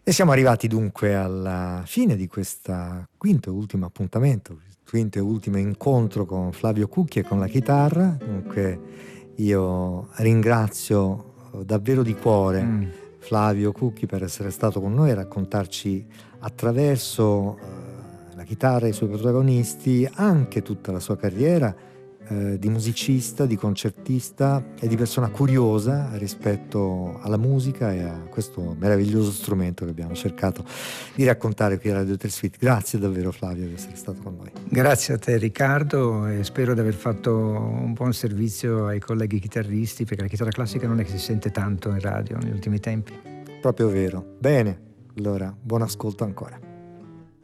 E siamo arrivati dunque alla fine di questo quinto e ultimo appuntamento, quinto e ultimo incontro con Flavio Cucchi e con la chitarra. Dunque io ringrazio davvero di cuore Flavio Cucchi per essere stato con noi a raccontarci attraverso la chitarra e i suoi protagonisti anche tutta la sua carriera di musicista, di concertista e di persona curiosa rispetto alla musica e a questo meraviglioso strumento che abbiamo cercato di raccontare qui a Radio Trasfit. Grazie davvero Flavio di essere stato con noi. Grazie a te Riccardo, e spero di aver fatto un buon servizio ai colleghi chitarristi, perché la chitarra classica non è che si sente tanto in radio negli ultimi tempi. Proprio vero. Bene, allora buon ascolto ancora.